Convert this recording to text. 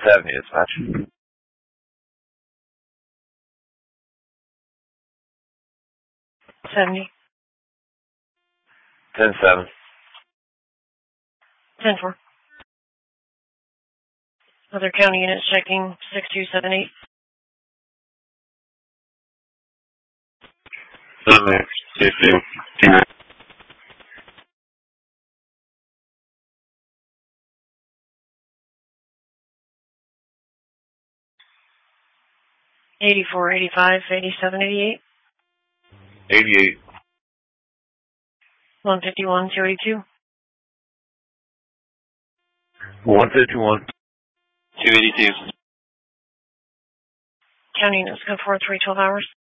70 dispatch. 70. 10-7. 10-4. Other county units checking 6278. 7-6-2-9. 84, 85, 87, 88. 88. 151, 282. 151. 282. County units go 4 3 12 hours.